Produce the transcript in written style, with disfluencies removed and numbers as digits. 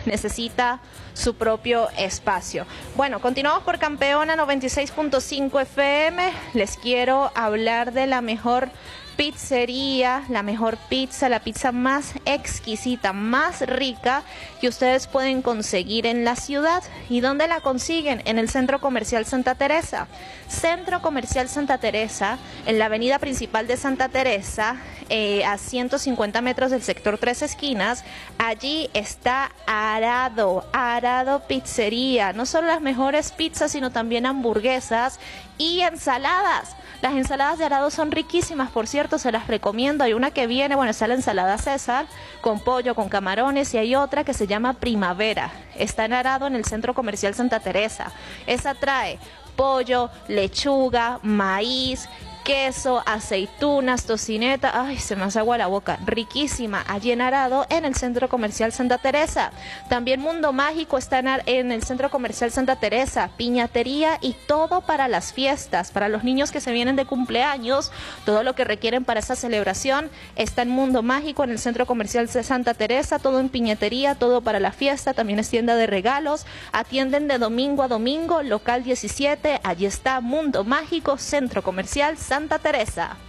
necesita su propio espacio. Bueno, continuamos por Campeona 96.5 FM. Les quiero hablar de la mejor pizzería, la mejor pizza, la pizza más exquisita, más rica que ustedes pueden conseguir en la ciudad. ¿Y dónde la consiguen? En el Centro Comercial Santa Teresa. Centro Comercial Santa Teresa, en la avenida principal de Santa Teresa, a 150 metros del sector Tres Esquinas. Allí está Arado Pizzería. No solo las mejores pizzas, sino también hamburguesas y ensaladas. Las ensaladas de Arado son riquísimas, por cierto, se las recomiendo. Hay una que viene, bueno, está la ensalada César, con pollo, con camarones, y hay otra que se llama Primavera. Está en Arado, en el Centro Comercial Santa Teresa. Esa trae pollo, lechuga, maíz, queso, aceitunas, tocineta. Ay, se me hace agua la boca. Riquísima, allí en Arado, en el Centro Comercial Santa Teresa. También Mundo Mágico está en el Centro Comercial Santa Teresa. Piñatería y todo para las fiestas, para los niños que se vienen de cumpleaños. Todo lo que requieren para esa celebración está en Mundo Mágico, en el Centro Comercial de Santa Teresa. Todo en piñatería, todo para la fiesta. También es tienda de regalos. Atienden de domingo a domingo, local 17. Allí está Mundo Mágico, Centro Comercial Santa Teresa.